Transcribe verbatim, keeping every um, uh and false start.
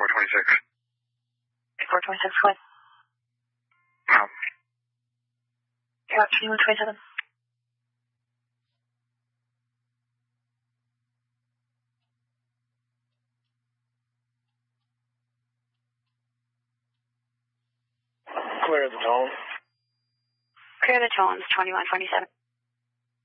four twenty-six. four twenty-six, what? Um, Yeah, twenty-one twenty-seven. clear the tone. Clear the tones, twenty-one twenty-seven.